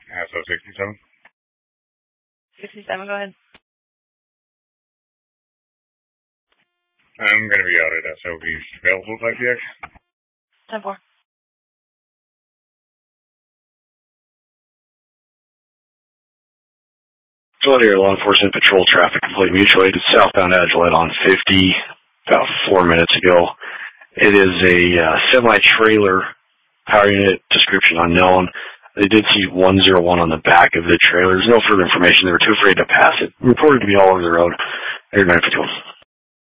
So 67. 67, go ahead. I'm going to be out at SOB. Available 5PX? 10-4. Philadelphia Law Enforcement Patrol Traffic Complaint Mutual Aid southbound Agilent on 50 about 4 minutes ago. It is a semi-trailer power unit, description unknown. They did see 101 on the back of the trailer. There's no further information. They were too afraid to pass it. Reported to be all over the road. Air 951.